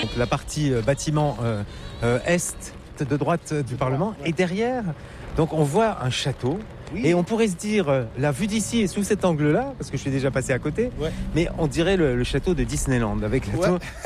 Donc la partie bâtiment est de droite du Parlement. Et derrière, donc on voit un château. Oui. Et on pourrait se dire, la vue d'ici est sous cet angle-là, parce que je suis déjà passé à côté, mais on dirait le château de Disneyland avec la tour.